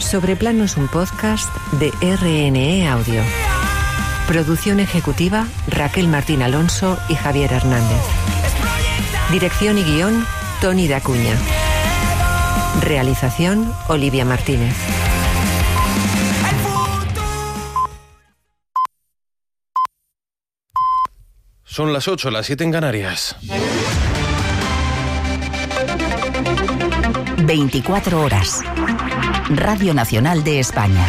Sobreplano es un podcast de RNE Audio. Producción ejecutiva Raquel Martín Alonso y Javier Hernández. Dirección y guión Tony de Acuña. Realización Olivia Martínez. Son las 8, las 7 en Canarias. 24 horas. Radio Nacional de España.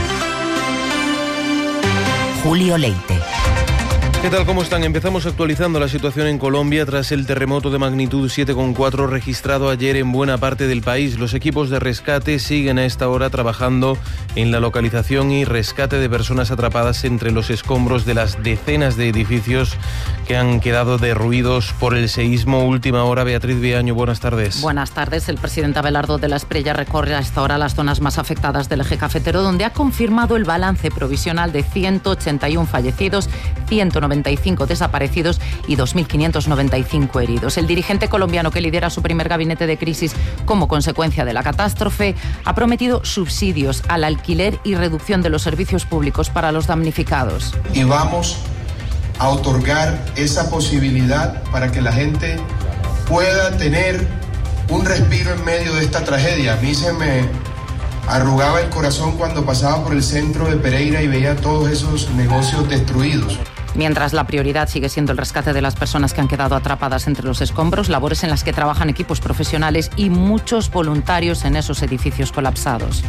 Julio Leite. ¿Qué tal? ¿Cómo están? Empezamos actualizando la situación en Colombia tras el terremoto de magnitud 7,4 registrado ayer en buena parte del país. Los equipos de rescate siguen a esta hora trabajando en la localización y rescate de personas atrapadas entre los escombros de las decenas de edificios que han quedado derruidos por el seísmo. Última hora, Beatriz Viaño, buenas tardes. Buenas tardes. El presidente Abelardo de la Espriella recorre a esta hora las zonas más afectadas del eje cafetero, donde ha confirmado el balance provisional de 181 fallecidos, 195 desaparecidos y 2.595 heridos. El dirigente colombiano que lidera su primer gabinete de crisis como consecuencia de la catástrofe ha prometido subsidios al alquiler y reducción de los servicios públicos para los damnificados. Y vamos a otorgar esa posibilidad para que la gente pueda tener un respiro en medio de esta tragedia. A mí se me arrugaba el corazón cuando pasaba por el centro de Pereira y veía todos esos negocios destruidos. Mientras la prioridad sigue siendo el rescate de las personas que han quedado atrapadas entre los escombros, labores en las que trabajan equipos profesionales y muchos voluntarios en esos edificios colapsados.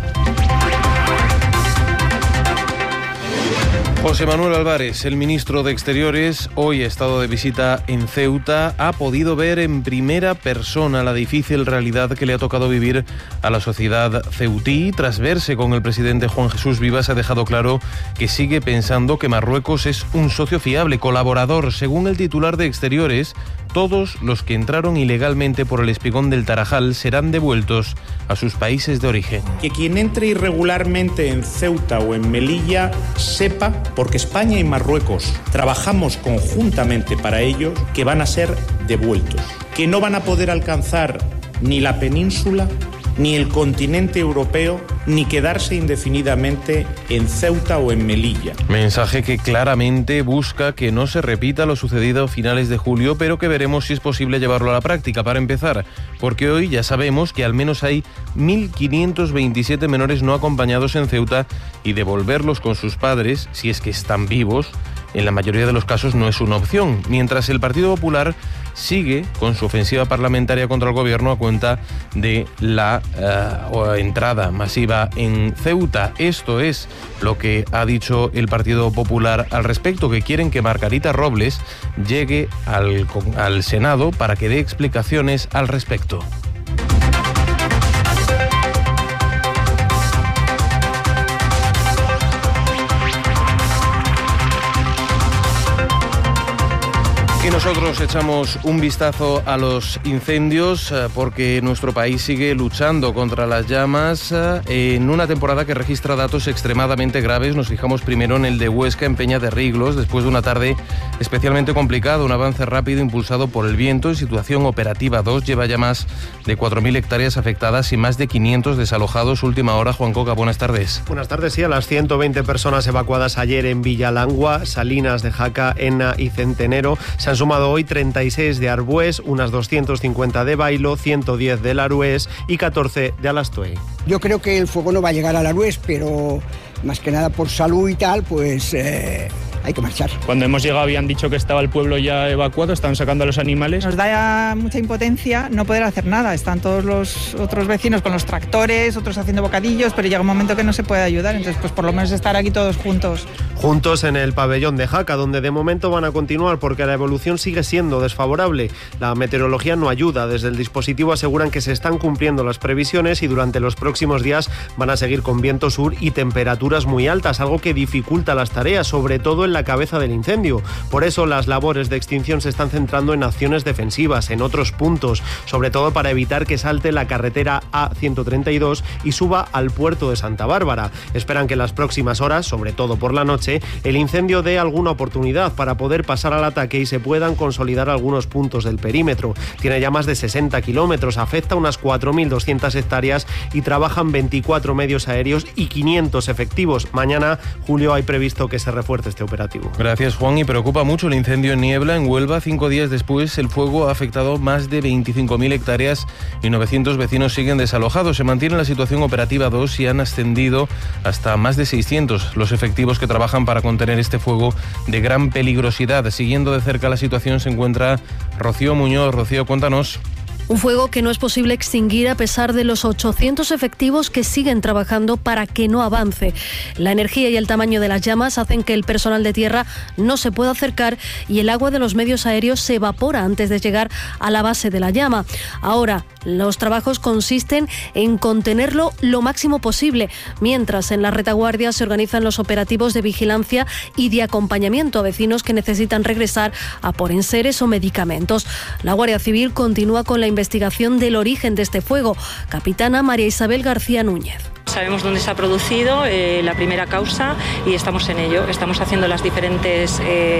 José Manuel Álvarez, el ministro de Exteriores, hoy ha estado de visita en Ceuta, ha podido ver en primera persona la difícil realidad que le ha tocado vivir a la sociedad ceutí. Tras verse con el presidente Juan Jesús Vivas, ha dejado claro que sigue pensando que Marruecos es un socio fiable, colaborador. Según el titular de Exteriores, todos los que entraron ilegalmente por el espigón del Tarajal serán devueltos a sus países de origen. Que quien entre irregularmente en Ceuta o en Melilla sepa, porque España y Marruecos trabajamos conjuntamente para ellos, que van a ser devueltos, que no van a poder alcanzar ni la península, ni el continente europeo, ni quedarse indefinidamente en Ceuta o en Melilla. Mensaje que claramente busca que no se repita lo sucedido a finales de julio, pero que veremos si es posible llevarlo a la práctica. Para empezar, porque hoy ya sabemos que al menos hay 1.527 menores no acompañados en Ceuta y devolverlos con sus padres, si es que están vivos, en la mayoría de los casos no es una opción. Mientras el Partido Popular sigue con su ofensiva parlamentaria contra el gobierno a cuenta de la entrada masiva en Ceuta. Esto es lo que ha dicho el Partido Popular al respecto, que quieren que Margarita Robles llegue al Senado para que dé explicaciones al respecto. Y nosotros echamos un vistazo a los incendios porque nuestro país sigue luchando contra las llamas en una temporada que registra datos extremadamente graves. Nos fijamos primero en el de Huesca, en Peña de Riglos, después de una tarde especialmente complicada, un avance rápido impulsado por el viento. En situación operativa 2 lleva ya más de 4.000 hectáreas afectadas y más de 500 desalojados. Última hora, Juan Coca, buenas tardes. Buenas tardes, sí, a las 120 personas evacuadas ayer en Villalangua, Salinas de Jaca, Enna y Centenero. Se han sumado hoy 36 de Arbués, unas 250 de Bailo, 110 de Larués y 14 de Alastoe. Yo creo que el fuego no va a llegar a Larués, pero más que nada por salud y tal, pues hay que marchar. Cuando hemos llegado habían dicho que estaba el pueblo ya evacuado, estaban sacando a los animales. Nos da mucha impotencia no poder hacer nada. Están todos los otros vecinos con los tractores, otros haciendo bocadillos, pero llega un momento que no se puede ayudar. Entonces, pues por lo menos estar aquí todos juntos. Juntos en el pabellón de Jaca, donde de momento van a continuar porque la evolución sigue siendo desfavorable. La meteorología no ayuda. Desde el dispositivo aseguran que se están cumpliendo las previsiones y durante los próximos días van a seguir con viento sur y temperaturas muy altas, algo que dificulta las tareas, sobre todo en la cabeza del incendio. Por eso las labores de extinción se están centrando en acciones defensivas en otros puntos, sobre todo para evitar que salte la carretera A132 y suba al puerto de Santa Bárbara. Esperan que en las próximas horas, sobre todo por la noche, el incendio dé alguna oportunidad para poder pasar al ataque y se puedan consolidar algunos puntos del perímetro. Tiene ya más de 60 kilómetros, afecta unas 4.200 hectáreas y trabajan 24 medios aéreos y 500 efectivos. Mañana, Julio, hay previsto que se refuerce este operativo. Gracias, Juan. Y preocupa mucho el incendio en Niebla, en Huelva. 5 días después, el fuego ha afectado más de 25.000 hectáreas y 900 vecinos siguen desalojados. Se mantiene la situación operativa 2 y han ascendido hasta más de 600 los efectivos que trabajan para contener este fuego de gran peligrosidad. Siguiendo de cerca la situación se encuentra Rocío Muñoz. Rocío, cuéntanos. Un fuego que no es posible extinguir a pesar de los 800 efectivos que siguen trabajando para que no avance. La energía y el tamaño de las llamas hacen que el personal de tierra no se pueda acercar y el agua de los medios aéreos se evapora antes de llegar a la base de la llama. Ahora, los trabajos consisten en contenerlo lo máximo posible, mientras en la retaguardia se organizan los operativos de vigilancia y de acompañamiento a vecinos que necesitan regresar a por enseres o medicamentos. La Guardia Civil continúa con la investigación del origen de este fuego. Capitana María Isabel García Núñez. Sabemos dónde se ha producido la primera causa y estamos en ello. Estamos haciendo las diferentes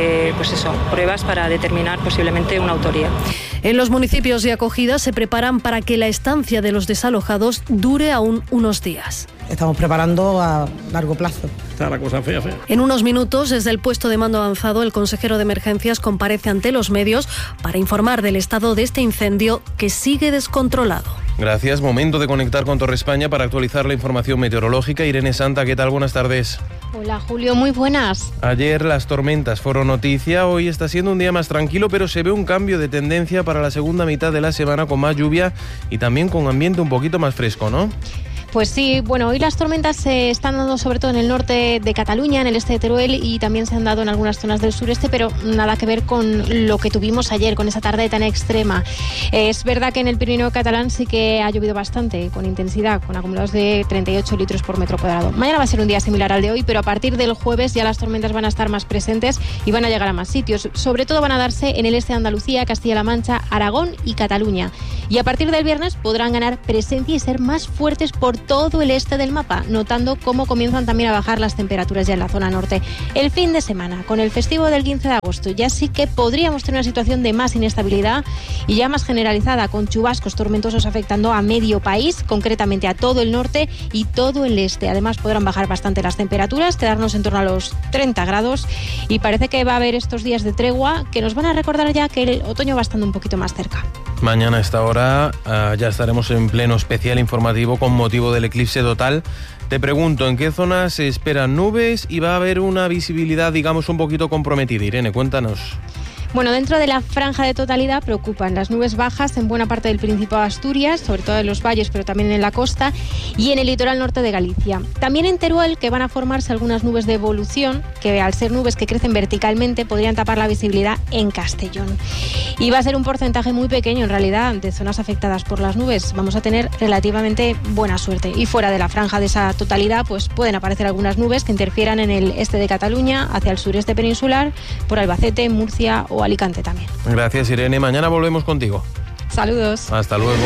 pruebas para determinar posiblemente una autoría. En los municipios de acogida se preparan para que la estancia de los desalojados dure aún unos días. Estamos preparando a largo plazo. Está la cosa fea. En unos minutos, desde el puesto de mando avanzado, el consejero de Emergencias comparece ante los medios para informar del estado de este incendio que sigue descontrolado. Gracias. Momento de conectar con Torre España para actualizar la información meteorológica. Irene Santa, ¿qué tal? Buenas tardes. Hola, Julio, muy buenas. Ayer las tormentas fueron noticia, hoy está siendo un día más tranquilo, pero se ve un cambio de tendencia para la segunda mitad de la semana con más lluvia y también con ambiente un poquito más fresco, ¿no? Pues sí, bueno, hoy las tormentas se están dando sobre todo en el norte de Cataluña, en el este de Teruel y también se han dado en algunas zonas del sureste, pero nada que ver con lo que tuvimos ayer, con esa tarde tan extrema. Es verdad que en el Pirineo catalán sí que ha llovido bastante, con intensidad, con acumulados de 38 litros por metro cuadrado. Mañana va a ser un día similar al de hoy, pero a partir del jueves ya las tormentas van a estar más presentes y van a llegar a más sitios. Sobre todo van a darse en el este de Andalucía, Castilla-La Mancha, Aragón y Cataluña. Y a partir del viernes podrán ganar presencia y ser más fuertes por todo el este del mapa, notando cómo comienzan también a bajar las temperaturas ya en la zona norte. El fin de semana, con el festivo del 15 de agosto, ya sí que podríamos tener una situación de más inestabilidad y ya más generalizada, con chubascos tormentosos afectando a medio país, concretamente a todo el norte y todo el este. Además, podrán bajar bastante las temperaturas, quedarnos en torno a los 30 grados y parece que va a haber estos días de tregua que nos van a recordar ya que el otoño va estando un poquito más cerca. Mañana a esta hora ya estaremos en pleno especial informativo con motivo del eclipse total. Te pregunto, ¿en qué zonas se esperan nubes y va a haber una visibilidad, digamos, un poquito comprometida? Irene, cuéntanos. Bueno, dentro de la franja de totalidad preocupan las nubes bajas en buena parte del Principado de Asturias, sobre todo en los valles, pero también en la costa y en el litoral norte de Galicia. También en Teruel, que van a formarse algunas nubes de evolución, que al ser nubes que crecen verticalmente podrían tapar la visibilidad en Castellón. Y va a ser un porcentaje muy pequeño, en realidad, de zonas afectadas por las nubes. Vamos a tener relativamente buena suerte. Y fuera de la franja de esa totalidad, pues pueden aparecer algunas nubes que interfieran en el este de Cataluña, hacia el sureste peninsular, por Albacete, Murcia o Alicante también. Gracias, Irene. Mañana volvemos contigo. Saludos. Hasta luego.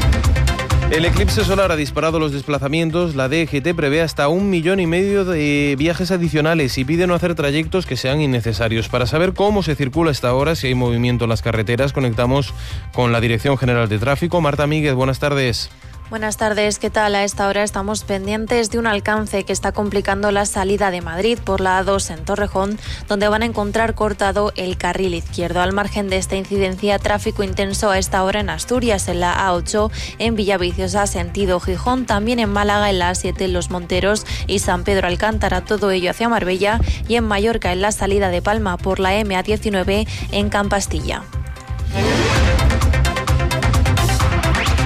El eclipse solar ha disparado los desplazamientos. La DGT prevé hasta 1,5 millones de viajes adicionales y pide no hacer trayectos que sean innecesarios. Para saber cómo se circula a esta hora, si hay movimiento en las carreteras, conectamos con la Dirección General de Tráfico. Marta Míguez, buenas tardes. Buenas tardes, ¿qué tal? A esta hora estamos pendientes de un alcance que está complicando la salida de Madrid por la A2 en Torrejón, donde van a encontrar cortado el carril izquierdo. Al margen de esta incidencia, tráfico intenso a esta hora en Asturias, en la A8, en Villaviciosa, sentido Gijón, también en Málaga, en la A7, en Los Monteros y San Pedro Alcántara, todo ello hacia Marbella, y en Mallorca, en la salida de Palma por la MA19 en Campastilla.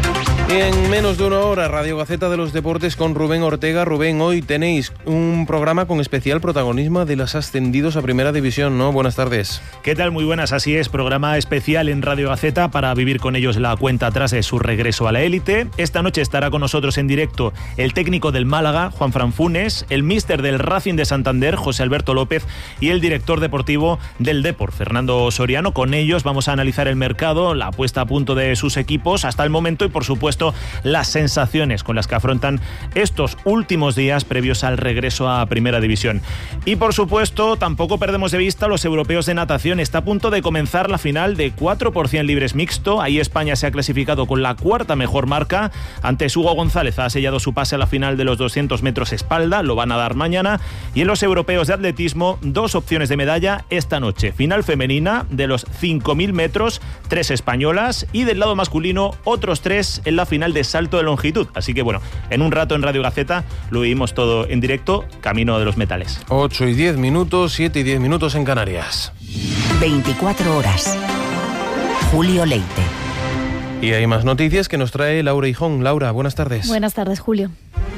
En menos de una hora, Radio Gaceta de los Deportes con Rubén Ortega. Rubén, hoy tenéis un programa con especial protagonismo de los ascendidos a Primera División, ¿no? Buenas tardes. ¿Qué tal? Muy buenas, así es. Programa especial en Radio Gaceta para vivir con ellos la cuenta atrás de su regreso a la élite. Esta noche estará con nosotros en directo el técnico del Málaga, Juanfran Funes, el míster del Racing de Santander, José Alberto López, y el director deportivo del Depor, Fernando Soriano. Con ellos vamos a analizar el mercado, la puesta a punto de sus equipos hasta el momento y, por supuesto, las sensaciones con las que afrontan estos últimos días previos al regreso a Primera División. Y por supuesto, tampoco perdemos de vista los europeos de natación. Está a punto de comenzar la final de 4x100 libres mixto. Ahí España se ha clasificado con la cuarta mejor marca. Antes, Hugo González ha sellado su pase a la final de los 200 metros espalda, lo van a dar mañana. Y en los europeos de atletismo, 2 opciones de medalla esta noche. Final femenina de los 5.000 metros, 3 españolas, y del lado masculino otros 3 en la final de salto de longitud. Así que bueno, en un rato en Radio Gaceta lo vivimos todo en directo, camino de los metales. 8 y 10 minutos, 7 y 10 minutos en Canarias. 24 horas. Julio Leite. Y hay más noticias que nos trae Laura Hijón. Laura, buenas tardes. Buenas tardes, Julio.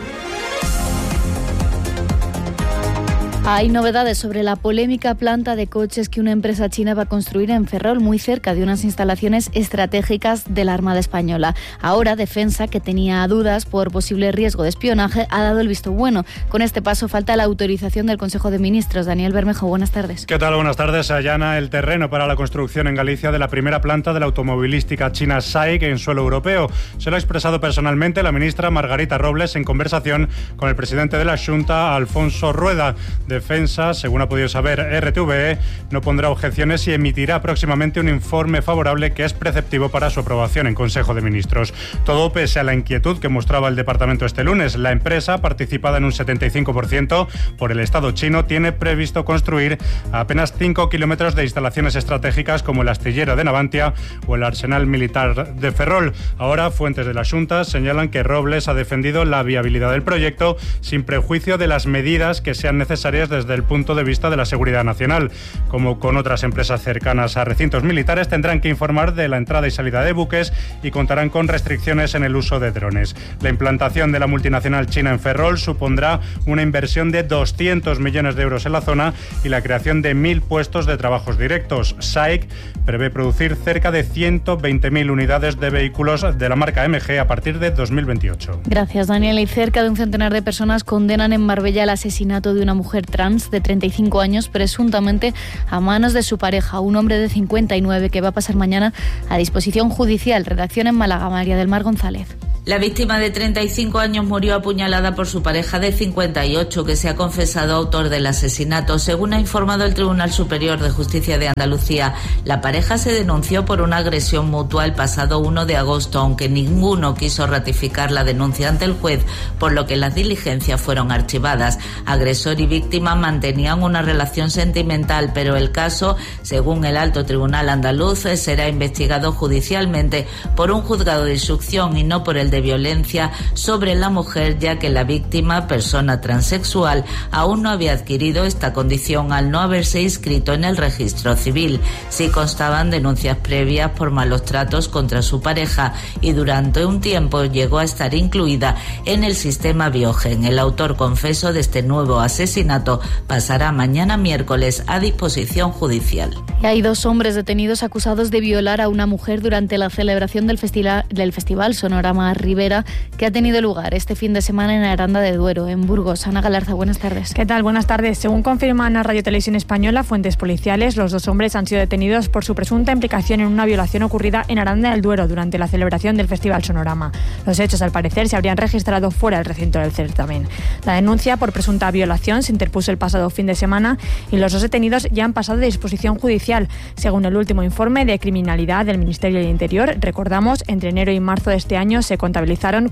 Hay novedades sobre la polémica planta de coches que una empresa china va a construir en Ferrol, muy cerca de unas instalaciones estratégicas de la Armada Española. Ahora, Defensa, que tenía dudas por posible riesgo de espionaje, ha dado el visto bueno. Con este paso falta la autorización del Consejo de Ministros. Daniel Bermejo, buenas tardes. ¿Qué tal? Buenas tardes. Se allana el terreno para la construcción en Galicia de la primera planta de la automovilística china SAIC en suelo europeo. Se lo ha expresado personalmente la ministra Margarita Robles en conversación con el presidente de la Xunta, Alfonso Rueda. Defensa, según ha podido saber RTVE, no pondrá objeciones y emitirá próximamente un informe favorable que es preceptivo para su aprobación en Consejo de Ministros. Todo pese a la inquietud que mostraba el departamento este lunes. La empresa, participada en un 75% por el Estado chino, tiene previsto construir a apenas 5 kilómetros de instalaciones estratégicas como el astillero de Navantia o el arsenal militar de Ferrol. Ahora, fuentes de la Xunta señalan que Robles ha defendido la viabilidad del proyecto sin prejuicio de las medidas que sean necesarias desde el punto de vista de la seguridad nacional. Como con otras empresas cercanas a recintos militares, tendrán que informar de la entrada y salida de buques y contarán con restricciones en el uso de drones. La implantación de la multinacional china en Ferrol supondrá una inversión de 200 millones de euros en la zona y la creación de 1.000 puestos de trabajos directos. SAIC prevé producir cerca de 120.000 unidades de vehículos de la marca MG a partir de 2028. Gracias, Daniel. Y cerca de un centenar de personas condenan en Marbella el asesinato de una mujer trans de 35 años, presuntamente a manos de su pareja, un hombre de 59, que va a pasar mañana a disposición judicial. Redacción en Málaga, María del Mar González. La víctima de 35 años murió apuñalada por su pareja de 58, que se ha confesado autor del asesinato. Según ha informado el Tribunal Superior de Justicia de Andalucía, la pareja se denunció por una agresión mutua el pasado 1 de agosto, aunque ninguno quiso ratificar la denuncia ante el juez, por lo que las diligencias fueron archivadas. Agresor y víctima mantenían una relación sentimental, pero el caso, según el Alto Tribunal andaluz, será investigado judicialmente por un juzgado de instrucción y no por el de violencia sobre la mujer, ya que la víctima, persona transexual, aún no había adquirido esta condición al no haberse inscrito en el registro civil. Sí constaban denuncias previas por malos tratos contra su pareja y durante un tiempo llegó a estar incluida en el sistema Biogen. El autor confeso de este nuevo asesinato pasará mañana miércoles a disposición judicial. Y hay 2 hombres detenidos acusados de violar a una mujer durante la celebración del Festival Sonorama Rivera, que ha tenido lugar este fin de semana en Aranda de Duero, en Burgos. Ana Galarza, buenas tardes. ¿Qué tal? Buenas tardes. Según confirman a Radio Televisión Española fuentes policiales, los 2 hombres han sido detenidos por su presunta implicación en una violación ocurrida en Aranda del Duero durante la celebración del Festival Sonorama. Los hechos, al parecer, se habrían registrado fuera del recinto del certamen. La denuncia por presunta violación se interpuso el pasado fin de semana y los 2 detenidos ya han pasado de disposición judicial. Según el último informe de criminalidad del Ministerio del Interior, recordamos, entre enero y marzo de este año se contabilizaron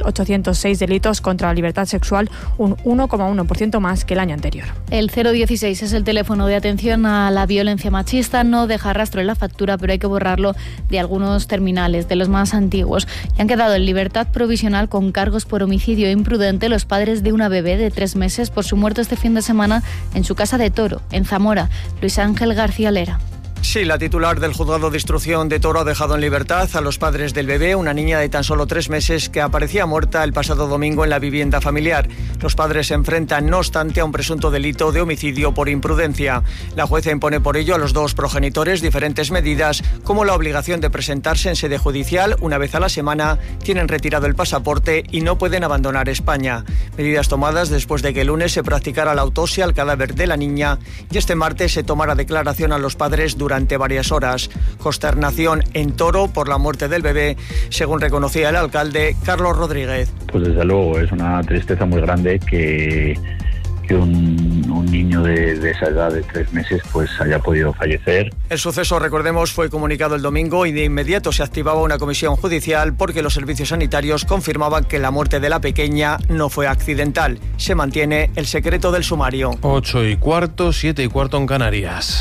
4.806 delitos contra la libertad sexual, un 1,1% más que el año anterior. El 016 es el teléfono de atención a la violencia machista. No deja rastro en la factura, pero hay que borrarlo de algunos terminales, de los más antiguos. Y han quedado en libertad provisional con cargos por homicidio imprudente los padres de una bebé de 3 meses por su muerte este fin de semana en su casa de Toro, en Zamora. Luis Ángel García Lera. Sí, la titular del juzgado de instrucción de Toro ha dejado en libertad a los padres del bebé, una niña de tan solo 3 meses que aparecía muerta el pasado domingo en la vivienda familiar. Los padres se enfrentan, no obstante, a un presunto delito de homicidio por imprudencia. La jueza impone por ello a los 2 progenitores diferentes medidas, como la obligación de presentarse en sede judicial una vez a la semana, tienen retirado el pasaporte y no pueden abandonar España. Medidas tomadas después de que el lunes se practicara la autopsia al cadáver de la niña y este martes se tomara declaración a los padres durante varias horas. Consternación en Toro por la muerte del bebé, según reconocía el alcalde Carlos Rodríguez. Pues desde luego es una tristeza muy grande que un niño de esa edad de 3 meses pues haya podido fallecer. El suceso, recordemos, fue comunicado el domingo y de inmediato se activaba una comisión judicial porque los servicios sanitarios confirmaban que la muerte de la pequeña no fue accidental. Se mantiene el secreto del sumario. 8:15, 7:15 en Canarias.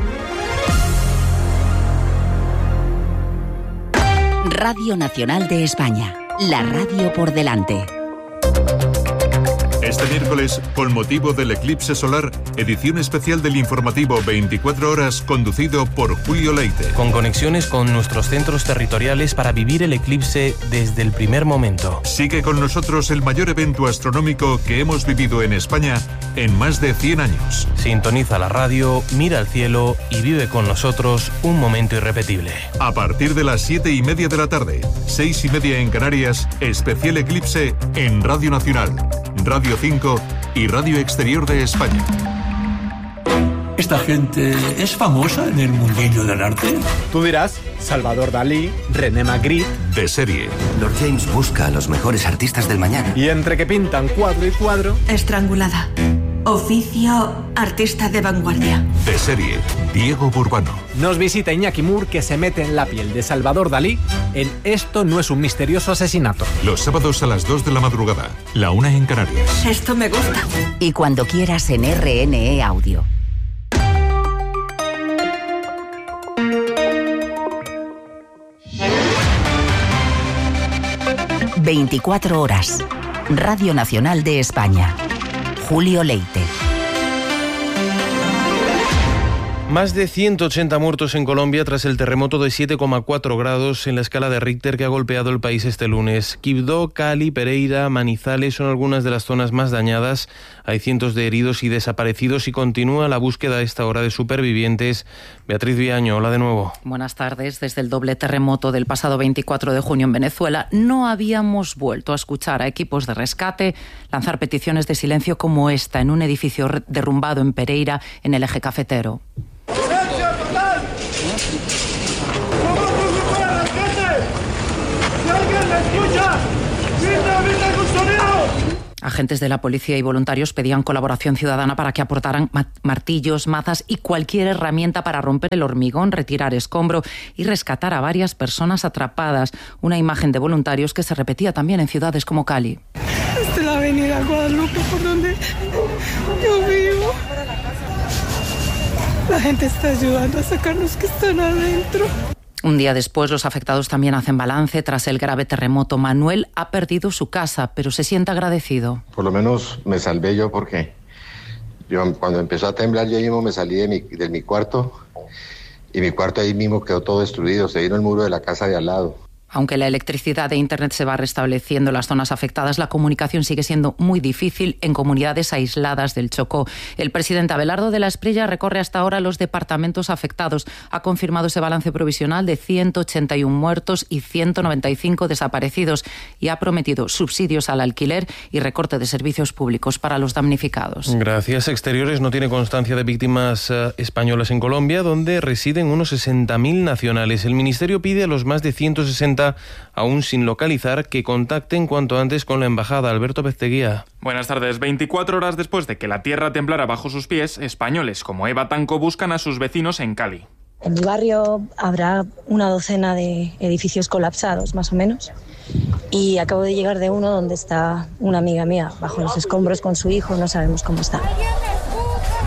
Radio Nacional de España, la radio por delante. Este miércoles, con motivo del eclipse solar, edición especial del informativo 24 horas conducido por Julio Leite. Con conexiones con nuestros centros territoriales para vivir el eclipse desde el primer momento. Sigue con nosotros el mayor evento astronómico que hemos vivido en España en más de 100 años. Sintoniza la radio, mira al cielo y vive con nosotros un momento irrepetible. A partir de las 7:30 de la tarde, 6:30 en Canarias, especial eclipse en Radio Nacional, Radio 5 y Radio Exterior de España. ¿Esta gente es famosa en el mundillo del arte? Tú dirás, Salvador Dalí, René Magritte. De serie. Lord James busca a los mejores artistas del mañana. Y entre que pintan cuadro y cuadro... Estrangulada. Oficio artista de vanguardia. De serie, Diego Burbano. Nos visita Iñaki Mur, que se mete en la piel de Salvador Dalí en Esto no es un misterioso asesinato. Los sábados a las 2 de la madrugada, la 1 en Canarias. Esto me gusta. Y cuando quieras en RNE Audio. ...24 horas... Radio Nacional de España... Julio Leite. Más de 180 muertos en Colombia tras el terremoto de 7,4 grados en la escala de Richter que ha golpeado el país este lunes. Quibdó, Cali, Pereira, Manizales son algunas de las zonas más dañadas. Hay cientos de heridos y desaparecidos y continúa la búsqueda a esta hora de supervivientes. Beatriz Viaño, hola de nuevo. Buenas tardes. Desde el doble terremoto del pasado 24 de junio en Venezuela no habíamos vuelto a escuchar a equipos de rescate lanzar peticiones de silencio como esta en un edificio derrumbado en Pereira, en el eje cafetero. ¡Silencio total! ¿Cómo se puede rescate? ¡Si alguien me escucha! ¡Grita con sonido! Agentes de la policía y voluntarios pedían colaboración ciudadana para que aportaran martillos, mazas y cualquier herramienta para romper el hormigón, retirar escombro y rescatar a varias personas atrapadas. Una imagen de voluntarios que se repetía también en ciudades como Cali. Esta es la avenida Guadalupe por donde yo vivo. La gente está ayudando a sacar los que están adentro. Un día después, los afectados también hacen balance. Tras el grave terremoto, Manuel ha perdido su casa, pero se siente agradecido. Por lo menos me salvé yo porque yo cuando empezó a temblar yo mismo me salí de mi cuarto y mi cuarto ahí mismo quedó todo destruido. Se vino el muro de la casa de al lado. Aunque la electricidad e Internet se va restableciendo en las zonas afectadas, la comunicación sigue siendo muy difícil en comunidades aisladas del Chocó. El presidente Abelardo de la Espriella recorre hasta ahora los departamentos afectados. Ha confirmado ese balance provisional de 181 muertos y 195 desaparecidos y ha prometido subsidios al alquiler y recorte de servicios públicos para los damnificados. Gracias. Exteriores no tiene constancia de víctimas españolas en Colombia, donde residen unos 60.000 nacionales. El Ministerio pide a los más de 160 aún sin localizar que contacten cuanto antes con la embajada. Alberto Pezteguía. Buenas tardes. 24 horas después de que la tierra temblara bajo sus pies, españoles como Eva Tanco buscan a sus vecinos en Cali. En mi barrio habrá una docena de edificios colapsados, más o menos. Y acabo de llegar de uno donde está una amiga mía bajo los escombros con su hijo, no sabemos cómo está.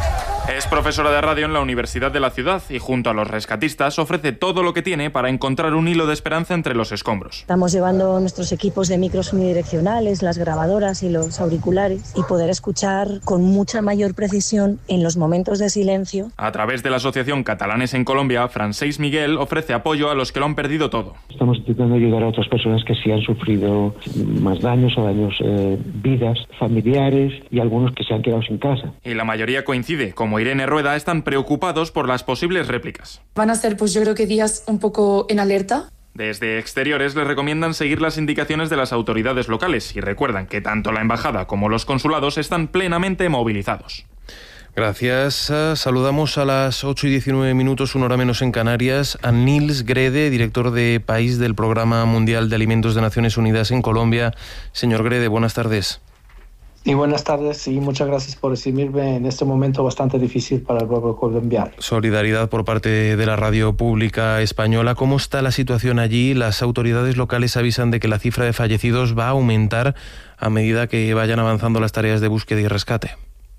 Es profesora de radio en la Universidad de la Ciudad y junto a los rescatistas ofrece todo lo que tiene para encontrar un hilo de esperanza entre los escombros. Estamos llevando nuestros equipos de micros unidireccionales, las grabadoras y los auriculares y poder escuchar con mucha mayor precisión en los momentos de silencio. A través de la Asociación Catalanes en Colombia, Francesc Miguel ofrece apoyo a los que lo han perdido todo. Estamos intentando ayudar a otras personas que sí han sufrido más daños o daños vidas, familiares y algunos que se han quedado sin casa. Y la mayoría coincide, como Irene Rueda, están preocupados por las posibles réplicas. Van a ser, pues yo creo que días un poco en alerta. Desde Exteriores les recomiendan seguir las indicaciones de las autoridades locales y recuerdan que tanto la embajada como los consulados están plenamente movilizados. Gracias. Saludamos a las 8:19, 1 hora menos en Canarias, a Nils Grede, director de País del Programa Mundial de Alimentos de Naciones Unidas en Colombia. Señor Grede, buenas tardes. Y buenas tardes y muchas gracias por recibirme en este momento bastante difícil para el pueblo colombiano. Solidaridad por parte de la radio pública española. ¿Cómo está la situación allí? Las autoridades locales avisan de que la cifra de fallecidos va a aumentar a medida que vayan avanzando las tareas de búsqueda y rescate.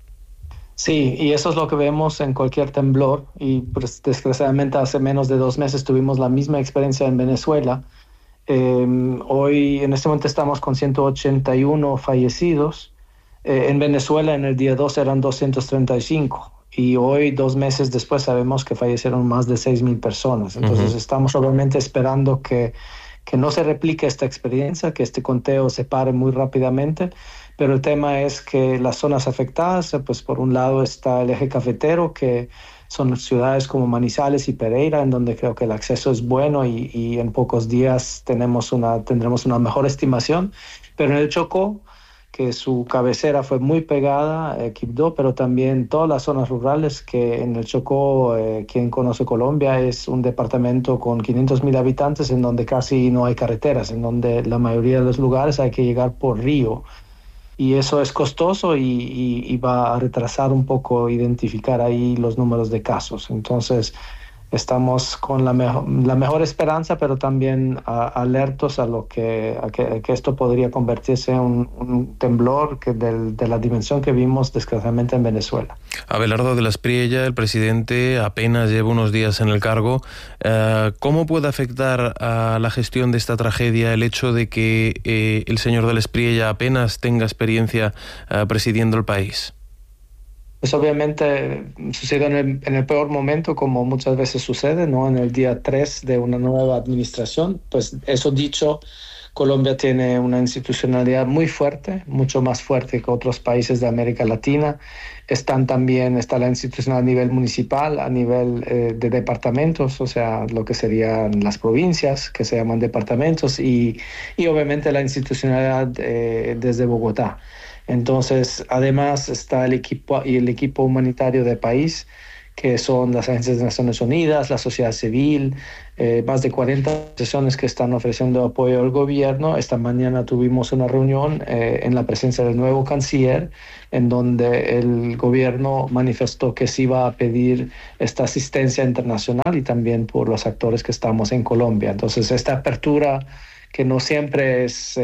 Sí, y eso es lo que vemos en cualquier temblor y pues, desgraciadamente hace menos de 2 meses tuvimos la misma experiencia en Venezuela. Hoy en este momento estamos con 181 fallecidos. En Venezuela en el día 2 eran 235 y hoy 2 meses después sabemos que fallecieron más de 6,000 personas. Entonces estamos obviamente esperando que no se replique esta experiencia, que este conteo se pare muy rápidamente, pero el tema es que las zonas afectadas, pues por un lado está el eje cafetero, que son ciudades como Manizales y Pereira, en donde creo que el acceso es bueno y en pocos días tendremos una mejor estimación, pero en el Chocó, que su cabecera fue muy pegada, Quibdó, pero también todas las zonas rurales, que en el Chocó, quien conoce Colombia, es un departamento con 500,000 habitantes en donde casi no hay carreteras, en donde la mayoría de los lugares hay que llegar por río. Y eso es costoso y va a retrasar un poco identificar ahí los números de casos. Entonces, estamos con la mejor esperanza, pero también alertos a que esto podría convertirse en un temblor de la dimensión que vimos desgraciadamente en Venezuela. Abelardo de la Espriella, el presidente, apenas lleva unos días en el cargo. ¿Cómo puede afectar a la gestión de esta tragedia el hecho de que el señor de la Espriella apenas tenga experiencia presidiendo el país? Pues obviamente sucedió en el peor momento, como muchas veces sucede, ¿no? En el día 3 de una nueva administración. Pues eso dicho, Colombia tiene una institucionalidad muy fuerte, mucho más fuerte que otros países de América Latina. Está la institucionalidad a nivel municipal, a nivel de departamentos, o sea, lo que serían las provincias, que se llaman departamentos, y obviamente la institucionalidad desde Bogotá. Entonces, además está el equipo humanitario del país, que son las agencias de Naciones Unidas, la sociedad civil, más de 40 organizaciones que están ofreciendo apoyo al gobierno. Esta mañana tuvimos una reunión en la presencia del nuevo canciller, en donde el gobierno manifestó que sí iba a pedir esta asistencia internacional y también por los actores que estamos en Colombia. Entonces, esta apertura que no siempre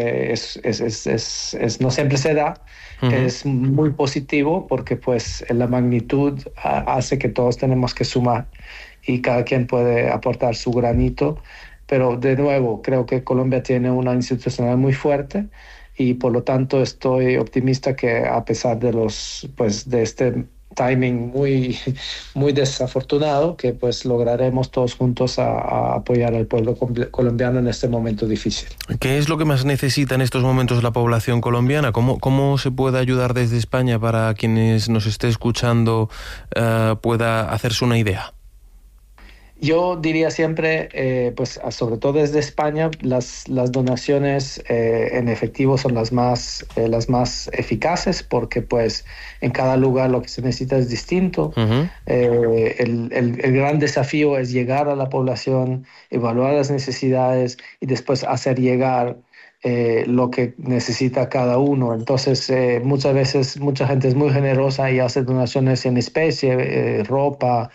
no siempre se da, es muy positivo porque pues la magnitud hace que todos tenemos que sumar y cada quien puede aportar su granito, pero de nuevo creo que Colombia tiene una institucionalidad muy fuerte y por lo tanto estoy optimista que a pesar de de este timing muy desafortunado, que pues lograremos todos juntos a apoyar al pueblo colombiano en este momento difícil. ¿Qué es lo que más necesita en estos momentos la población colombiana? ¿Cómo se puede ayudar desde España para quienes nos esté escuchando pueda hacerse una idea? Yo diría siempre, pues sobre todo desde España, las donaciones en efectivo son las más eficaces, porque pues en cada lugar lo que se necesita es distinto. El gran desafío es llegar a la población, evaluar las necesidades y después hacer llegar lo que necesita cada uno. Entonces muchas veces mucha gente es muy generosa y hace donaciones en especie, ropa,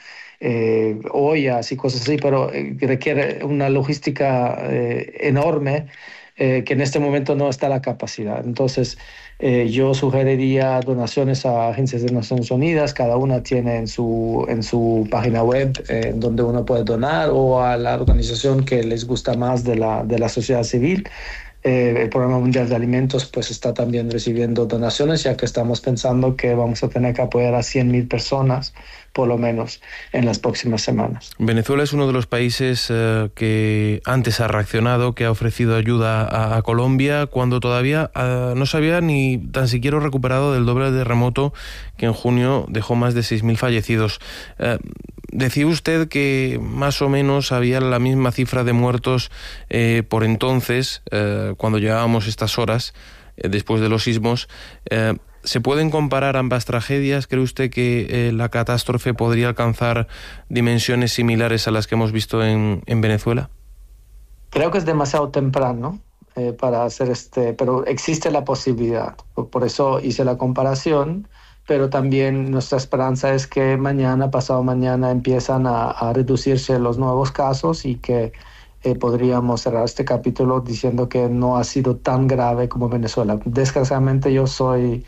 ollas y cosas así, pero requiere una logística enorme que en este momento no está la capacidad. Entonces, yo sugeriría donaciones a agencias de Naciones Unidas, cada una tiene en su página web donde uno puede donar, o a la organización que les gusta más de la sociedad civil. El Programa Mundial de Alimentos pues está también recibiendo donaciones, ya que estamos pensando que vamos a tener que apoyar a 100,000 personas por lo menos en las próximas semanas. Venezuela es uno de los países que antes ha reaccionado, que ha ofrecido ayuda a Colombia cuando todavía no se había ni tan siquiera recuperado del doble terremoto que en junio dejó más de 6.000 fallecidos. Decía usted que más o menos había la misma cifra de muertos por entonces, cuando llevábamos estas horas, después de los sismos. ¿Se pueden comparar ambas tragedias? ¿Cree usted que la catástrofe podría alcanzar dimensiones similares a las que hemos visto en Venezuela? Creo que es demasiado temprano para hacer pero existe la posibilidad. Por eso hice la comparación. Pero también nuestra esperanza es que mañana, pasado mañana, empiezan a reducirse los nuevos casos y que podríamos cerrar este capítulo diciendo que no ha sido tan grave como Venezuela. Desgraciadamente yo soy,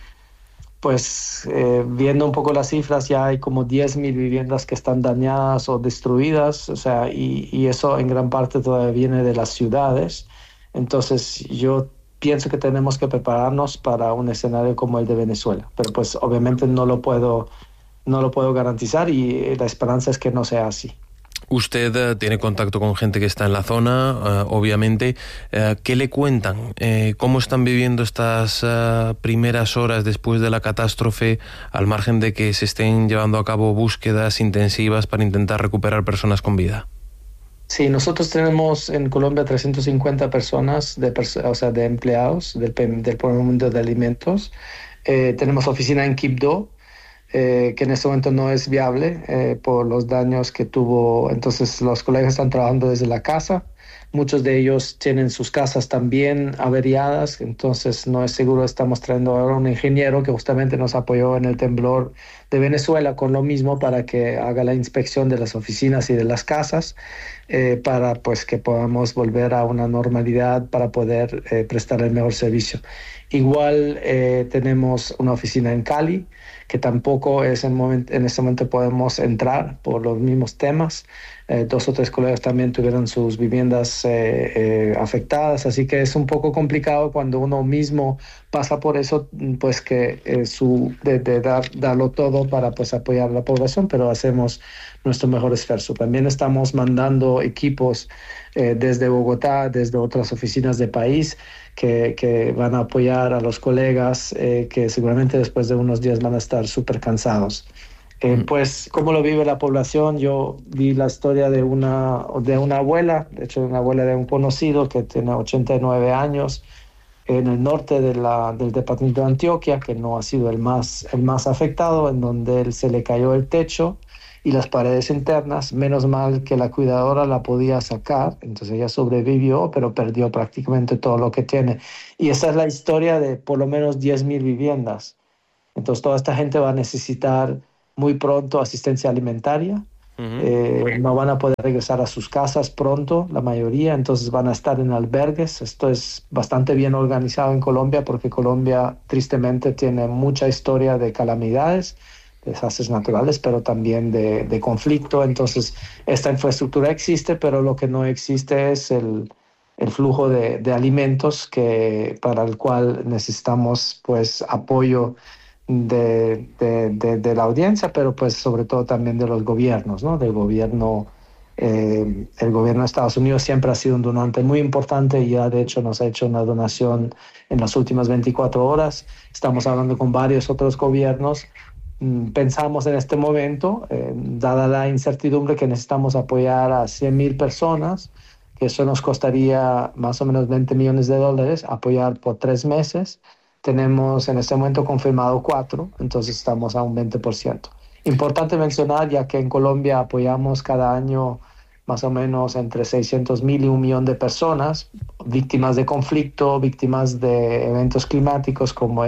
viendo un poco las cifras, ya hay como 10,000 viviendas que están dañadas o destruidas, o sea, y eso en gran parte todavía viene de las ciudades. Entonces yo pienso que tenemos que prepararnos para un escenario como el de Venezuela, pero pues obviamente no lo puedo garantizar y la esperanza es que no sea así. Usted tiene contacto con gente que está en la zona, obviamente. ¿Qué le cuentan? ¿Cómo están viviendo estas primeras horas después de la catástrofe, al margen de que se estén llevando a cabo búsquedas intensivas para intentar recuperar personas con vida? Sí, nosotros tenemos en Colombia 350 personas, de empleados del Programa Mundial de Alimentos. Tenemos oficina en Quibdó, que en este momento no es viable por los daños que tuvo. Entonces los colegas están trabajando desde la casa. Muchos de ellos tienen sus casas también averiadas, entonces no es seguro. Estamos trayendo ahora un ingeniero que justamente nos apoyó en el temblor de Venezuela con lo mismo para que haga la inspección de las oficinas y de las casas, para pues que podamos volver a una normalidad para poder prestar el mejor servicio. Igual tenemos una oficina en Cali, que tampoco en este momento podemos entrar por los mismos temas. 2 o 3 colegas también tuvieron sus viviendas afectadas, así que es un poco complicado cuando uno mismo pasa por eso, pues que darlo todo para pues apoyar a la población, pero hacemos nuestro mejor esfuerzo. También estamos mandando equipos desde Bogotá, desde otras oficinas del país, que van a apoyar a los colegas que seguramente después de unos días van a estar súper cansados. Pues, ¿cómo lo vive la población? Yo vi la historia de una abuela, de hecho una abuela de un conocido que tiene 89 años, en el norte del departamento de Antioquia, que no ha sido el más afectado, en donde se le cayó el techo y las paredes internas. Menos mal que la cuidadora la podía sacar, entonces ella sobrevivió, pero perdió prácticamente todo lo que tiene. Y esa es la historia de por lo menos 10,000 viviendas. Entonces toda esta gente va a necesitar muy pronto asistencia alimentaria. No van a poder regresar a sus casas pronto, la mayoría, entonces van a estar en albergues. Esto es bastante bien organizado en Colombia, porque Colombia tristemente tiene mucha historia de calamidades, desastres naturales, pero también de conflicto. Entonces esta infraestructura existe, pero lo que no existe es el flujo de alimentos, para el cual necesitamos pues apoyo de la audiencia, pero pues sobre todo también de los gobiernos, ¿no? El gobierno de Estados Unidos siempre ha sido un donante muy importante y ya de hecho nos ha hecho una donación en las últimas 24 horas. Estamos hablando con varios otros gobiernos. Pensamos en este momento, dada la incertidumbre, que necesitamos apoyar a 100,000 personas, que eso nos costaría más o menos $20 millones, apoyar por 3 meses. Tenemos en este momento confirmado 4, entonces estamos a un 20%. Importante mencionar, ya que en Colombia apoyamos cada año más o menos entre 600,000 y 1 millón de personas, víctimas de conflicto, víctimas de eventos climáticos como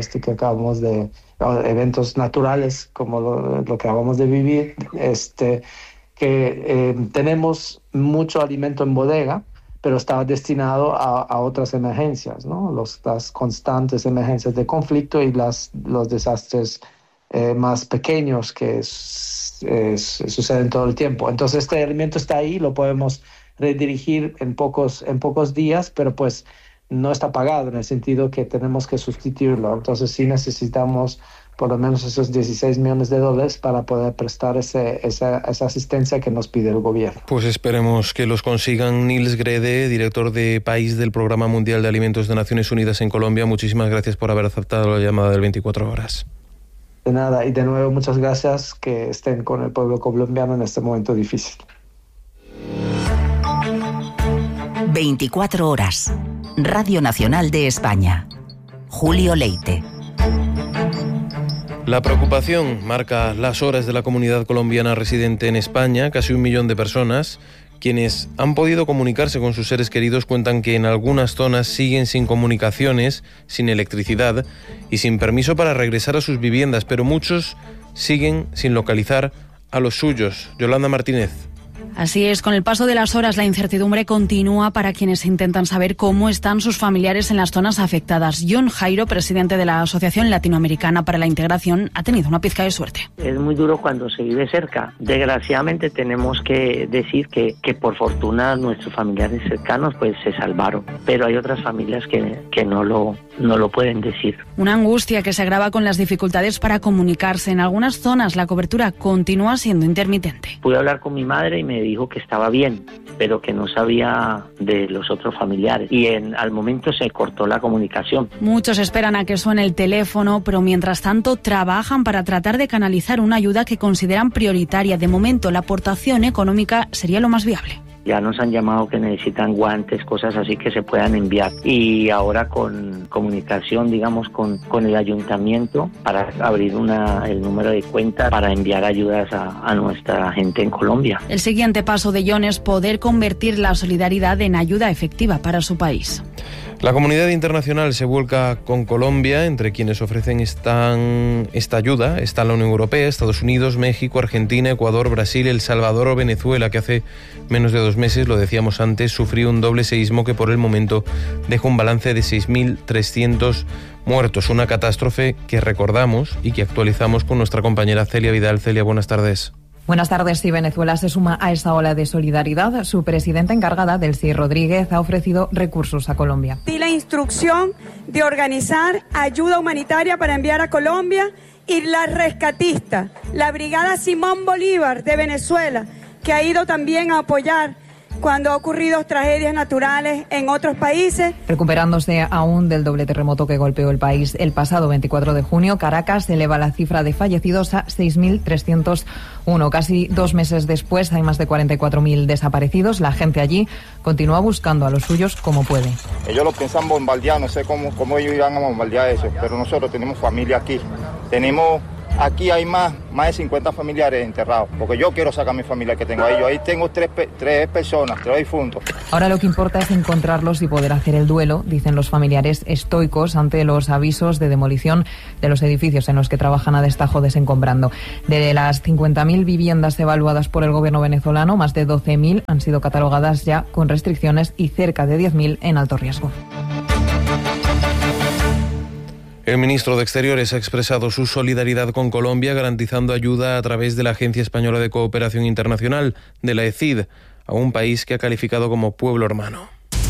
eventos naturales como lo que acabamos de vivir, tenemos mucho alimento en bodega, pero estaba destinado a otras emergencias, ¿no? Las constantes emergencias de conflicto y los desastres más pequeños que suceden todo el tiempo. Entonces este alimento está ahí, lo podemos redirigir en pocos días, pero pues no está pagado en el sentido que tenemos que sustituirlo. Entonces sí necesitamos por lo menos esos $16 millones para poder prestar esa asistencia que nos pide el gobierno. Pues esperemos que los consigan. Nils Grede, director de País del Programa Mundial de Alimentos de Naciones Unidas en Colombia, muchísimas gracias por haber aceptado la llamada del 24 horas. De nada, y de nuevo muchas gracias, que estén con el pueblo colombiano en este momento difícil. 24 horas. Radio Nacional de España. Julio Leite. La preocupación marca las horas de la comunidad colombiana residente en España. Casi 1 millón de personas, quienes han podido comunicarse con sus seres queridos, cuentan que en algunas zonas siguen sin comunicaciones, sin electricidad y sin permiso para regresar a sus viviendas, pero muchos siguen sin localizar a los suyos. Yolanda Martínez. Así es, con el paso de las horas la incertidumbre continúa para quienes intentan saber cómo están sus familiares en las zonas afectadas. John Jairo, presidente de la Asociación Latinoamericana para la Integración, ha tenido una pizca de suerte. Es muy duro cuando se vive cerca. Desgraciadamente tenemos que decir que por fortuna nuestros familiares cercanos pues se salvaron, pero hay otras familias que no lo pueden decir. Una angustia que se agrava con las dificultades para comunicarse. En algunas zonas la cobertura continúa siendo intermitente. Pude hablar con mi madre y me dijo que estaba bien, pero que no sabía de los otros familiares y al momento se cortó la comunicación. Muchos esperan a que suene el teléfono, pero mientras tanto trabajan para tratar de canalizar una ayuda que consideran prioritaria. De momento la aportación económica sería lo más viable. Ya nos han llamado que necesitan guantes, cosas así que se puedan enviar. Y ahora con comunicación, digamos, con el ayuntamiento para abrir el número de cuenta para enviar ayudas a nuestra gente en Colombia. El siguiente paso de John es poder convertir la solidaridad en ayuda efectiva para su país. La comunidad internacional se vuelca con Colombia. Entre quienes ofrecen esta ayuda están la Unión Europea, Estados Unidos, México, Argentina, Ecuador, Brasil, El Salvador o Venezuela, que hace menos de 2 meses, lo decíamos antes, sufrió un doble seísmo que por el momento deja un balance de 6.300 muertos. Una catástrofe que recordamos y que actualizamos con nuestra compañera Celia Vidal. Celia, buenas tardes. Buenas tardes. Sí, Venezuela se suma a esta ola de solidaridad. Su presidenta encargada, Delcy Rodríguez, ha ofrecido recursos a Colombia. Di la instrucción de organizar ayuda humanitaria para enviar a Colombia y la rescatista, la Brigada Simón Bolívar de Venezuela, que ha ido también a apoyar cuando ha ocurrido tragedias naturales en otros países. Recuperándose aún del doble terremoto que golpeó el país el pasado 24 de junio, Caracas eleva la cifra de fallecidos a 6.301. Casi 2 meses después hay más de 44.000 desaparecidos. La gente allí continúa buscando a los suyos como puede. Ellos lo piensan bombardear, no sé cómo ellos irán a bombardear eso, pero nosotros tenemos familia aquí. Aquí hay más de 50 familiares enterrados, porque yo quiero sacar a mi familia que tengo ahí. Yo ahí tengo tres personas, 3 difuntos. Ahora lo que importa es encontrarlos y poder hacer el duelo, dicen los familiares estoicos ante los avisos de demolición de los edificios en los que trabajan a destajo desencombrando. De las 50.000 viviendas evaluadas por el gobierno venezolano, más de 12.000 han sido catalogadas ya con restricciones y cerca de 10.000 en alto riesgo. El ministro de Exteriores ha expresado su solidaridad con Colombia, garantizando ayuda a través de la Agencia Española de Cooperación Internacional, de la ECID, a un país que ha calificado como pueblo hermano.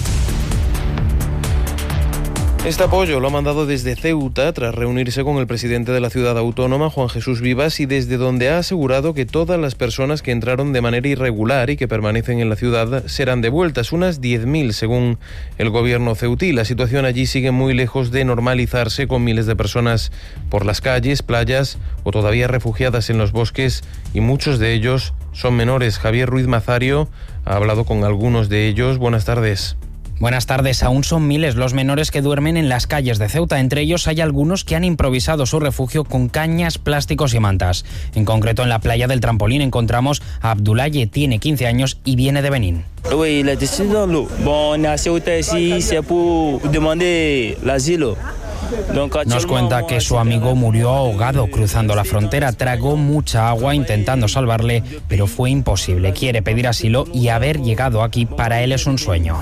Este apoyo lo ha mandado desde Ceuta, tras reunirse con el presidente de la ciudad autónoma, Juan Jesús Vivas, y desde donde ha asegurado que todas las personas que entraron de manera irregular y que permanecen en la ciudad serán devueltas, unas 10.000 según el gobierno ceutí. La situación allí sigue muy lejos de normalizarse, con miles de personas por las calles, playas o todavía refugiadas en los bosques, y muchos de ellos son menores. Javier Ruiz Mazario ha hablado con algunos de ellos. Buenas tardes. Buenas tardes. Aún son miles los menores que duermen en las calles de Ceuta. Entre ellos hay algunos que han improvisado su refugio con cañas, plásticos y mantas. En concreto, en la playa del Trampolín encontramos a Abdoulaye, tiene 15 años y viene de Benín. Oui, la décision de l'eau. Bon, on est à Ceuta ici, c'est pour demander l'asile. Nos cuenta que su amigo murió ahogado cruzando la frontera, tragó mucha agua intentando salvarle, pero fue imposible. Quiere pedir asilo y haber llegado aquí para él es un sueño.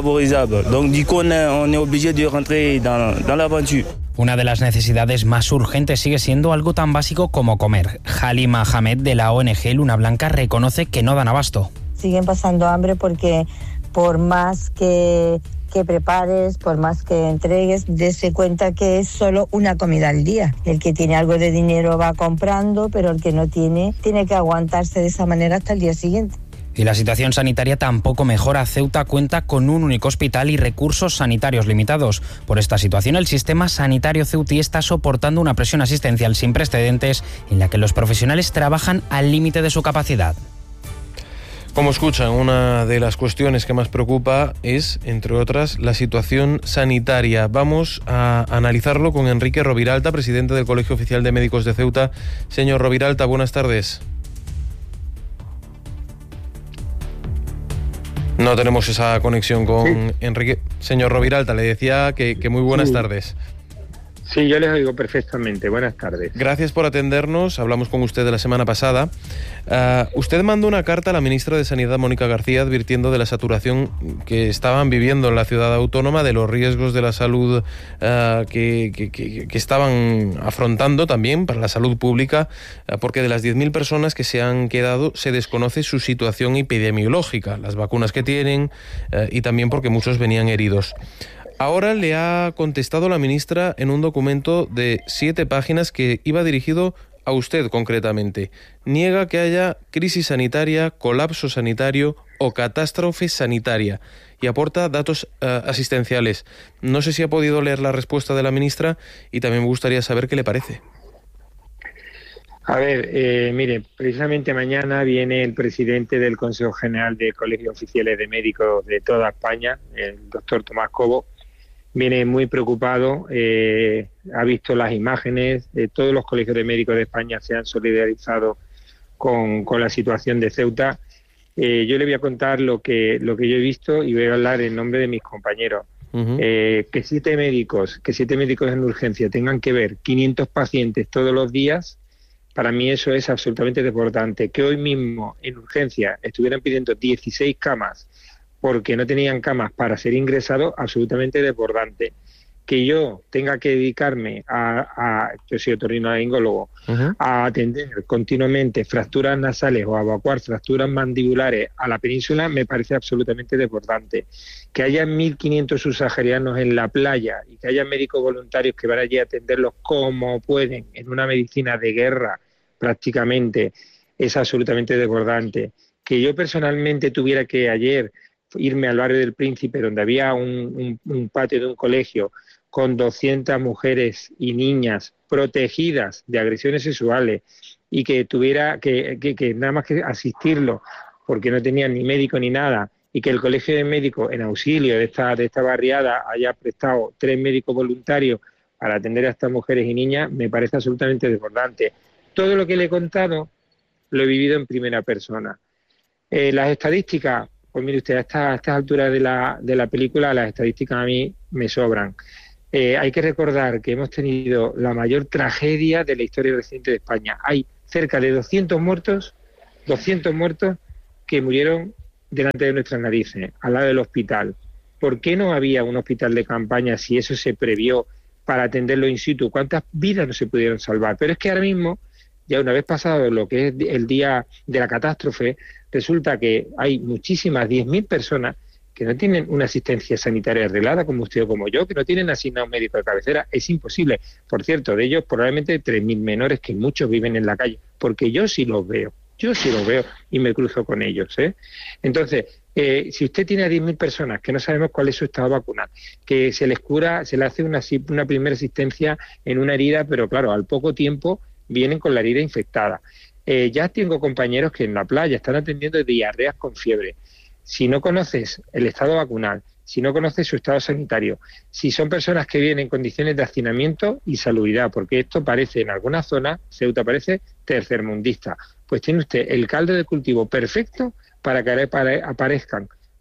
Una de las necesidades más urgentes sigue siendo algo tan básico como comer. Halima Hamed de la ONG Luna Blanca reconoce que no dan abasto. Siguen pasando hambre porque por más que prepares, por más que entregues, dése cuenta que es solo una comida al día. El que tiene algo de dinero va comprando, pero el que no tiene que aguantarse de esa manera hasta el día siguiente. Y la situación sanitaria tampoco mejora. Ceuta cuenta con un único hospital y recursos sanitarios limitados. Por esta situación, el sistema sanitario ceutí está soportando una presión asistencial sin precedentes en la que los profesionales trabajan al límite de su capacidad. Como escuchan, una de las cuestiones que más preocupa es, entre otras, la situación sanitaria. Vamos a analizarlo con Enrique Roviralta, presidente del Colegio Oficial de Médicos de Ceuta. Señor Roviralta, buenas tardes. No tenemos esa conexión con Enrique. Señor Roviralta, le decía que muy buenas tardes. Sí, yo les oigo perfectamente. Buenas tardes. Gracias por atendernos. Hablamos con usted la semana pasada. Usted mandó una carta a la ministra de Sanidad, Mónica García, advirtiendo de la saturación que estaban viviendo en la ciudad autónoma, de los riesgos de la salud que estaban afrontando también para la salud pública, porque de las 10.000 personas que se han quedado se desconoce su situación epidemiológica, las vacunas que tienen y también porque muchos venían heridos. Ahora le ha contestado la ministra en un documento de 7 páginas que iba dirigido a usted concretamente. Niega que haya crisis sanitaria, colapso sanitario o catástrofe sanitaria y aporta datos asistenciales. No sé si ha podido leer la respuesta de la ministra y también me gustaría saber qué le parece. A ver, mire, precisamente mañana viene el presidente del Consejo General de Colegios Oficiales de Médicos de toda España, el doctor Tomás Cobo. Viene muy preocupado, ha visto las imágenes, todos los colegios de médicos de España se han solidarizado con la situación de Ceuta. Yo le voy a contar lo que yo he visto y voy a hablar en nombre de mis compañeros. Que siete médicos en urgencia tengan que ver 500 pacientes todos los días, para mí eso es absolutamente desbordante. Que hoy mismo en urgencia estuvieran pidiendo 16 camas porque no tenían camas para ser ingresados, absolutamente desbordante. Que yo tenga que dedicarme yo soy otorrinolaringólogo, a atender continuamente fracturas nasales o a evacuar fracturas mandibulares a la península, me parece absolutamente desbordante. Que haya 1.500 subsaharianos en la playa y que haya médicos voluntarios que van allí a atenderlos como pueden, en una medicina de guerra prácticamente, es absolutamente desbordante. Que yo personalmente tuviera que ayer irme al barrio del Príncipe, donde había un patio de un colegio con 200 mujeres y niñas protegidas de agresiones sexuales y que tuviera que nada más que asistirlo porque no tenían ni médico ni nada, y que el colegio de médicos en auxilio de esta barriada haya prestado 3 médicos voluntarios para atender a estas mujeres y niñas, me parece absolutamente desbordante. Todo lo que le he contado lo he vivido en primera persona. Las estadísticas, pues mire usted, a estas alturas de la película, las estadísticas a mí me sobran. Hay que recordar que hemos tenido la mayor tragedia de la historia reciente de España. Hay cerca de 200 muertos que murieron delante de nuestras narices, al lado del hospital. ¿Por qué no había un hospital de campaña si eso se previó para atenderlo in situ? ¿Cuántas vidas no se pudieron salvar? Pero es que ahora mismo, ya una vez pasado lo que es el día de la catástrofe, resulta que hay muchísimas, 10.000 personas que no tienen una asistencia sanitaria arreglada, como usted o como yo, que no tienen asignado un médico de cabecera. Es imposible. Por cierto, de ellos probablemente 3.000 menores, que muchos viven en la calle, porque yo sí los veo y me cruzo con ellos, ¿eh? Entonces, si usted tiene a 10.000 personas que no sabemos cuál es su estado vacunal, que se les cura, se le hace una primera asistencia en una herida, pero claro, al poco tiempo vienen con la herida infectada. Ya tengo compañeros que en la playa están atendiendo diarreas con fiebre. Si no conoces el estado vacunal, si no conoces su estado sanitario, si son personas que vienen en condiciones de hacinamiento y salubridad, porque esto parece, en algunas zonas, Ceuta parece tercermundista, pues tiene usted el caldo de cultivo perfecto para que aparezcan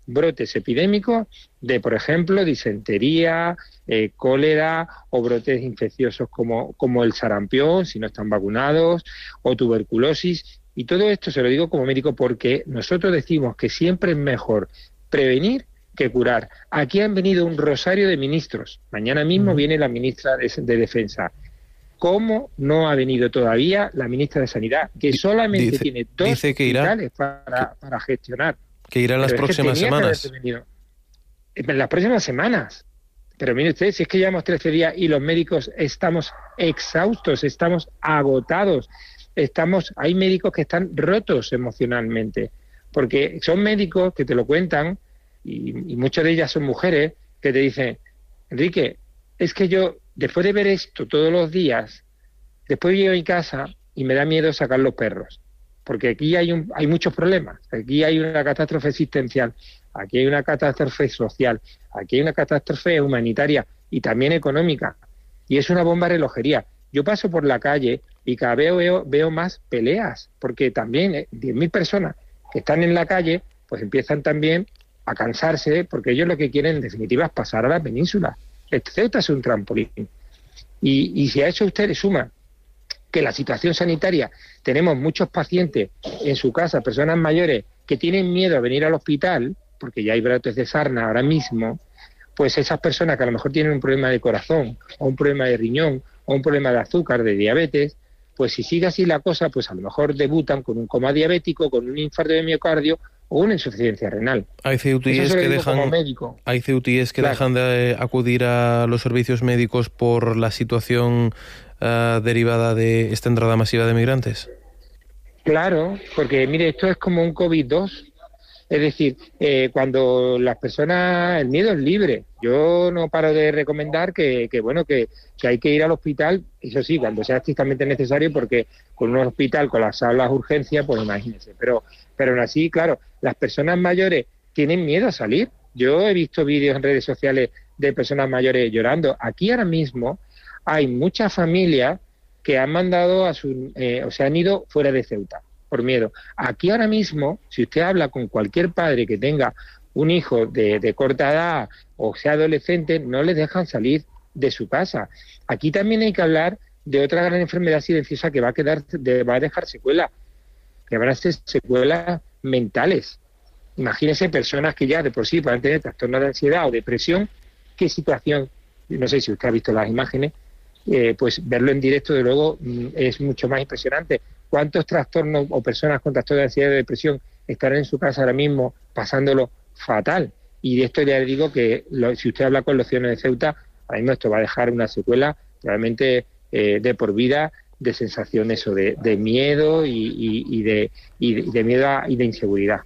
brotes epidémicos de, por ejemplo, disentería, cólera o brotes infecciosos como el sarampión, si no están vacunados, o tuberculosis. Y todo esto se lo digo como médico porque nosotros decimos que siempre es mejor prevenir que curar. Aquí han venido un rosario de ministros. Mañana mismo viene la ministra de Defensa. ¿Cómo no ha venido todavía la ministra de Sanidad? Que solamente tiene 2 hospitales para gestionar. Que irá en las próximas semanas. En las próximas semanas. Pero mire usted, si es que llevamos 13 días y los médicos estamos exhaustos, estamos agotados, hay médicos que están rotos emocionalmente, porque son médicos que te lo cuentan, y muchas de ellas son mujeres, que te dicen, Enrique, es que yo, después de ver esto todos los días, después llego a mi casa y me da miedo sacar los perros, porque aquí hay muchos problemas, aquí hay una catástrofe existencial, aquí hay una catástrofe social, aquí hay una catástrofe humanitaria y también económica, y es una bomba de relojería. Yo paso por la calle y cada vez veo más peleas, porque también 10.000 personas que están en la calle, pues empiezan también a cansarse, porque ellos lo que quieren en definitiva es pasar a la península. Ceuta es un trampolín. Y si a eso usted le suma que la situación sanitaria, tenemos muchos pacientes en su casa, personas mayores, que tienen miedo a venir al hospital, porque ya hay brotes de sarna ahora mismo, pues esas personas que a lo mejor tienen un problema de corazón, o un problema de riñón, o un problema de azúcar, de diabetes, pues si sigue así la cosa, pues a lo mejor debutan con un coma diabético, con un infarto de miocardio o una insuficiencia renal. Hay CUTIs que dejan de acudir a los servicios médicos por la situación derivada de esta entrada masiva de migrantes. Claro, porque mire, esto es como un COVID-2. Es decir, cuando las personas, el miedo es libre. Yo no paro de recomendar que hay que ir al hospital, eso sí, cuando sea estrictamente necesario, porque con un hospital colapsado las urgencias, pues imagínense. Pero aún así, claro, las personas mayores tienen miedo a salir. Yo he visto vídeos en redes sociales de personas mayores llorando. Aquí ahora mismo hay muchas familias que han mandado han ido fuera de Ceuta por miedo. Aquí ahora mismo, si usted habla con cualquier padre que tenga un hijo de corta edad o sea adolescente, no les dejan salir de su casa. Aquí también hay que hablar de otra gran enfermedad silenciosa que va a dejar secuelas, que van a ser secuelas mentales. Imagínense personas que ya de por sí pueden tener trastornos de ansiedad o depresión, qué situación, no sé si usted ha visto las imágenes, pues verlo en directo de luego es mucho más impresionante. ¿Cuántos trastornos o personas con trastornos de ansiedad y de depresión estarán en su casa ahora mismo pasándolo fatal? Y de esto ya le digo que si usted habla con los ciudadanos de Ceuta, ahora mismo esto va a dejar una secuela realmente de por vida, de sensaciones o de miedo y de miedo y de inseguridad.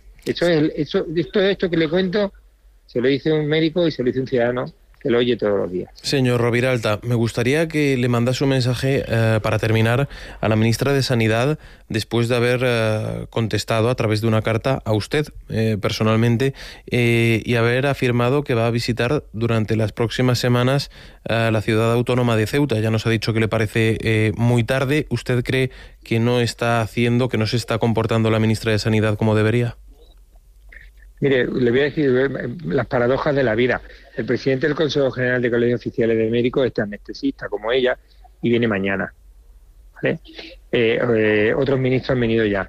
Esto que le cuento se lo dice un médico y se lo dice un ciudadano que lo oye todos los días. Señor Roviralta, me gustaría que le mandase un mensaje para terminar a la ministra de Sanidad después de haber contestado a través de una carta a usted personalmente y haber afirmado que va a visitar durante las próximas semanas la ciudad autónoma de Ceuta. Ya nos ha dicho que le parece muy tarde. ¿Usted cree que no se está comportando la ministra de Sanidad como debería? Mire, le voy a decir las paradojas de la vida. El presidente del Consejo General de Colegios Oficiales de Médicos es anestesista como ella y viene mañana, ¿vale? Otros ministros han venido ya.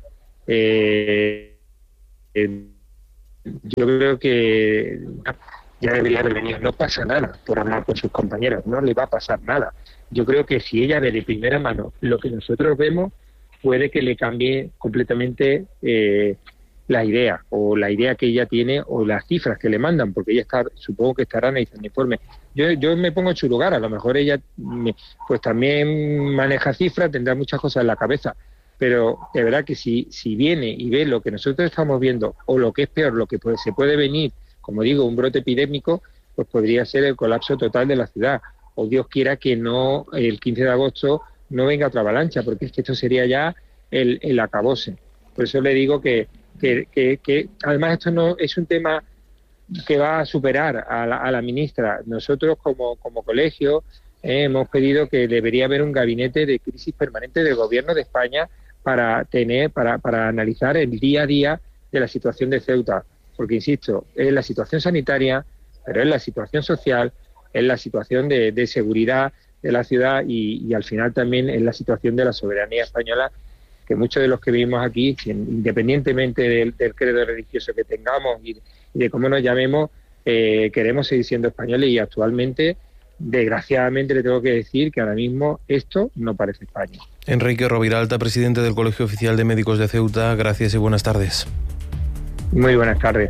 Yo creo que ya debería de venir. No pasa nada por hablar con sus compañeros, no le va a pasar nada. Yo creo que si ella ve de primera mano lo que nosotros vemos, puede que le cambie completamente la idea que ella tiene o las cifras que le mandan, porque ella supongo que estará analizando el informe. Yo me pongo en su lugar, a lo mejor ella pues también maneja cifras, tendrá muchas cosas en la cabeza, pero de verdad que si viene y ve lo que nosotros estamos viendo, o lo que es peor, lo que se puede venir, como digo, un brote epidémico, pues podría ser el colapso total de la ciudad, o Dios quiera que no, el 15 de agosto no venga otra avalancha, porque es que esto sería ya el acabose. Por eso le digo que además esto no es un tema que va a superar a la ministra. Nosotros como colegio hemos pedido que debería haber un gabinete de crisis permanente del Gobierno de España para analizar el día a día de la situación de Ceuta. porque, insisto, es la situación sanitaria, pero es la situación social, es la situación de seguridad de la ciudad y al final también es la situación de la soberanía española, que muchos de los que vivimos aquí, independientemente del credo religioso que tengamos y de cómo nos llamemos, queremos seguir siendo españoles, y actualmente, desgraciadamente, le tengo que decir que ahora mismo esto no parece España. Enrique Roviralta, presidente del Colegio Oficial de Médicos de Ceuta, gracias y buenas tardes. Muy buenas tardes.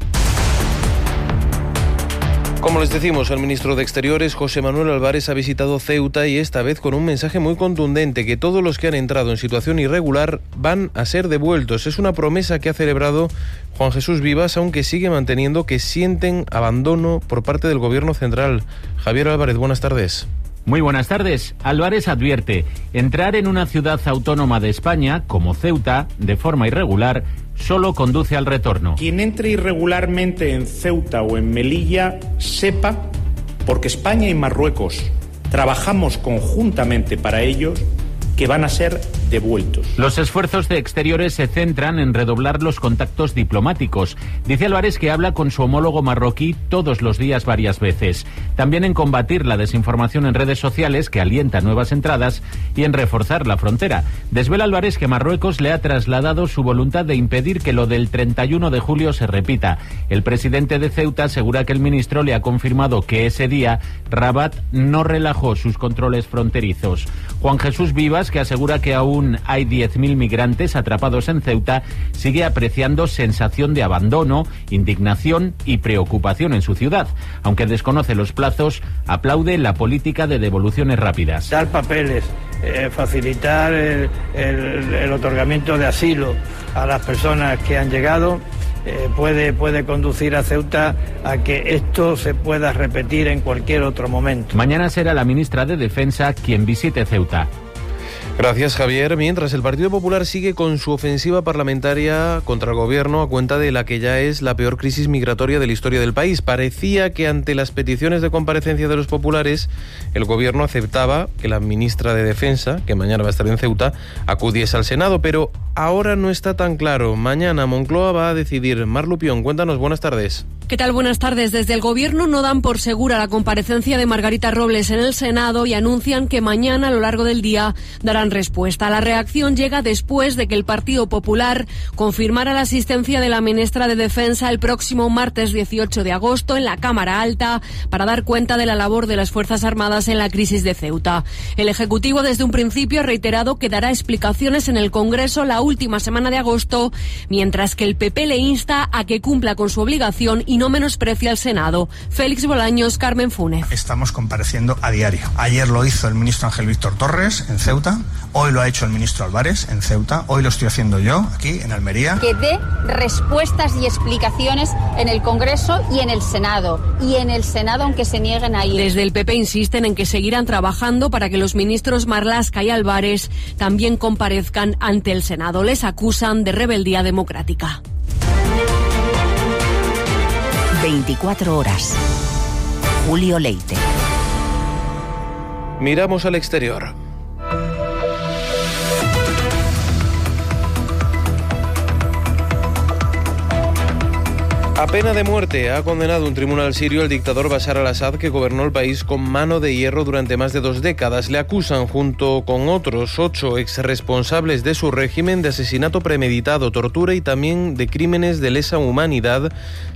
Como les decimos, el ministro de Exteriores, José Manuel Álvarez, ha visitado Ceuta, y esta vez con un mensaje muy contundente: que todos los que han entrado en situación irregular van a ser devueltos. Es una promesa que ha celebrado Juan Jesús Vivas, aunque sigue manteniendo que sienten abandono por parte del Gobierno central. Javier Álvarez, buenas tardes. Muy buenas tardes. Álvarez advierte: entrar en una ciudad autónoma de España, como Ceuta, de forma irregular, solo conduce al retorno. Quien entre irregularmente en Ceuta o en Melilla, sepa, porque España y Marruecos trabajamos conjuntamente para ellos, que van a ser devueltos. Los esfuerzos de Exteriores se centran en redoblar los contactos diplomáticos. Dice Álvarez que habla con su homólogo marroquí todos los días varias veces. También en combatir la desinformación en redes sociales, que alienta nuevas entradas, y en reforzar la frontera. Desvela Álvarez que Marruecos le ha trasladado su voluntad de impedir que lo del 31 de julio se repita. El presidente de Ceuta asegura que el ministro le ha confirmado que ese día Rabat no relajó sus controles fronterizos. Juan Jesús Vivas, que asegura que aún hay 10.000 migrantes atrapados en Ceuta, sigue apreciando sensación de abandono, indignación y preocupación en su ciudad. Aunque desconoce los plazos, aplaude la política de devoluciones rápidas. Dar papeles, facilitar el otorgamiento de asilo a las personas que han llegado, puede conducir a Ceuta a que esto se pueda repetir en cualquier otro momento. Mañana será la ministra de Defensa quien visite Ceuta. Gracias, Javier. Mientras, el Partido Popular sigue con su ofensiva parlamentaria contra el Gobierno a cuenta de la que ya es la peor crisis migratoria de la historia del país. Parecía que ante las peticiones de comparecencia de los populares, el Gobierno aceptaba que la ministra de Defensa, que mañana va a estar en Ceuta, acudiese al Senado, pero ahora no está tan claro. Mañana Moncloa va a decidir. Mar Lupión, cuéntanos, buenas tardes. ¿Qué tal? Buenas tardes. Desde el Gobierno no dan por segura la comparecencia de Margarita Robles en el Senado y anuncian que mañana, a lo largo del día, darán respuesta. La reacción llega después de que el Partido Popular confirmara la asistencia de la ministra de Defensa el próximo martes 18 de agosto en la Cámara Alta para dar cuenta de la labor de las Fuerzas Armadas en la crisis de Ceuta. El Ejecutivo desde un principio ha reiterado que dará explicaciones en el Congreso la última semana de agosto, mientras que el PP le insta a que cumpla con su obligación y no menosprecia al Senado. Félix Bolaños, Carmen Funes. Estamos compareciendo a diario. Ayer lo hizo el ministro Ángel Víctor Torres en Ceuta, hoy lo ha hecho el ministro Álvarez en Ceuta, hoy lo estoy haciendo yo aquí en Almería. Que dé respuestas y explicaciones en el Congreso y en el Senado. Y en el Senado, aunque se nieguen a ir. Desde el PP insisten en que seguirán trabajando para que los ministros Marlaska y Álvarez también comparezcan ante el Senado. Les acusan de rebeldía democrática. 24 horas. Julio Leite. Miramos al exterior. A pena de muerte ha condenado un tribunal sirio al dictador Bashar al-Assad, que gobernó el país con mano de hierro durante más de 2 décadas. Le acusan, junto con otros 8 exresponsables de su régimen, de asesinato premeditado, tortura y también de crímenes de lesa humanidad